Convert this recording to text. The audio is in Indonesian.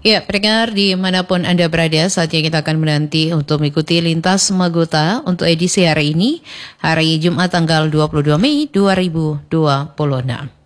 Ya, pendengar dimanapun Anda berada, saatnya kita akan menanti untuk mengikuti Lintas Magota untuk edisi hari ini, hari Jumat tanggal 22 Mei 2026.